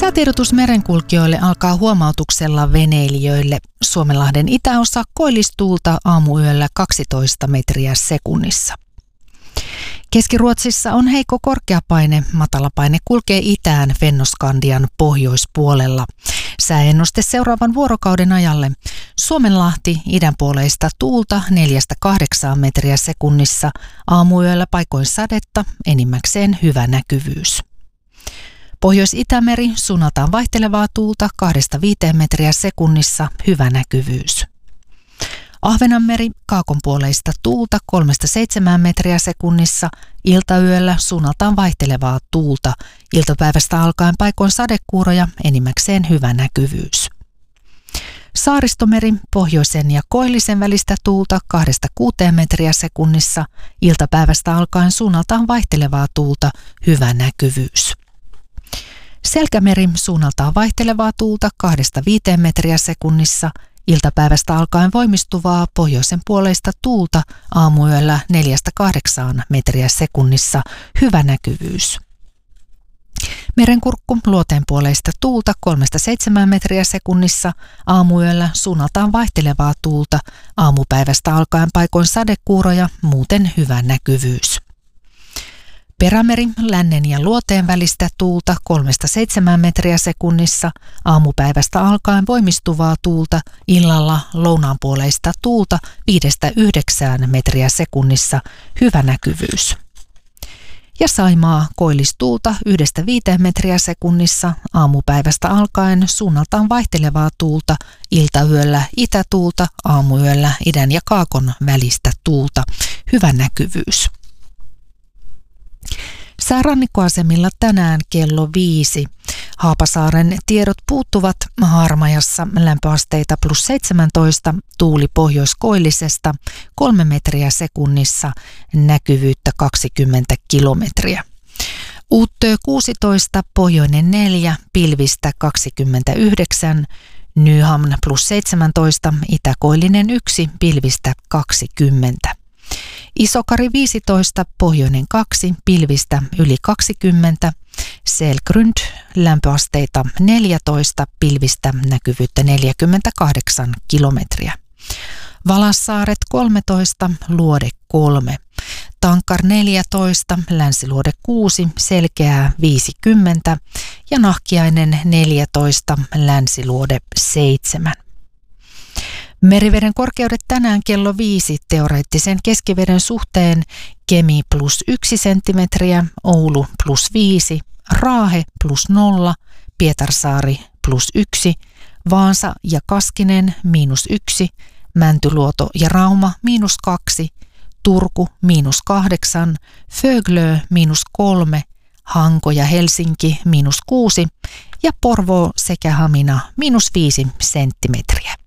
Säätiedotus merenkulkijoille alkaa huomautuksella veneilijöille. Suomenlahden itäosa koillistuulta aamuyöllä 12 metriä sekunnissa. Keski-Ruotsissa on heikko korkeapaine. Matalapaine kulkee itään Fennoskandian pohjoispuolella. Sääennuste seuraavan vuorokauden ajalle. Suomenlahti idänpuoleista tuulta 4-8 metriä sekunnissa. Aamuyöllä paikoin sadetta, enimmäkseen hyvä näkyvyys. Pohjois-Itämeri suunnaltaan vaihtelevaa tuulta 2-5 metriä sekunnissa, hyvä näkyvyys. Ahvenanmeri kaakonpuoleista tuulta 3-7 metriä sekunnissa, iltayöllä suunnaltaan vaihtelevaa tuulta, iltapäivästä alkaen paikoin sadekuuroja, enimmäkseen hyvä näkyvyys. Saaristomeri pohjoisen ja koillisen välistä tuulta 2-6 metriä sekunnissa, iltapäivästä alkaen suunnaltaan vaihtelevaa tuulta, hyvä näkyvyys. Selkämeri suunnaltaan vaihtelevaa tuulta 2-5 metriä sekunnissa, iltapäivästä alkaen voimistuvaa pohjoisen puoleista tuulta aamuyöllä 4-8 metriä sekunnissa, hyvä näkyvyys. Merenkurkku luoteenpuoleista tuulta 3-7 metriä sekunnissa, aamuyöllä suunnaltaan vaihtelevaa tuulta, aamupäivästä alkaen paikoin sadekuuroja, muuten hyvä näkyvyys. Perämeri lännen ja luoteen välistä tuulta 3-7 metriä sekunnissa, aamupäivästä alkaen voimistuvaa tuulta, illalla lounaanpuoleista tuulta 5-9 metriä sekunnissa, hyvä näkyvyys. Ja Saimaa koillistuulta 1-5 metriä sekunnissa, aamupäivästä alkaen suunnaltaan vaihtelevaa tuulta, iltayöllä itätuulta, aamuyöllä idän ja kaakon välistä tuulta, hyvä näkyvyys. Säärannikkoasemilla tänään kello 5. Haapasaaren tiedot puuttuvat. Harmajassa lämpöasteita +17, tuuli pohjoiskoillisesta 3 metriä sekunnissa, näkyvyyttä 20 kilometriä. Uuttö 16, pohjoinen 4, pilvistä 29, Nyhamn +17, itäkoillinen 1, pilvistä 20. Isokari 15, pohjoinen 2, pilvistä yli 20, Selgrund lämpöasteita 14, pilvistä näkyvyyttä 48 kilometriä. Valassaaret 13, Luode 3, Tankar 14, Länsiluode 6, Selkeää 50 ja Nahkiainen 14, Länsiluode 7. Meriveden korkeudet tänään kello 5 teoreettisen keskiveden suhteen Kemi +1 senttimetriä, Oulu +5, Raahe +0, Pietarsaari +1, Vaasa ja Kaskinen -1, Mäntyluoto ja Rauma -2, Turku -8, Föglö -3, Hanko ja Helsinki -6 ja Porvoo sekä Hamina -5 senttimetriä.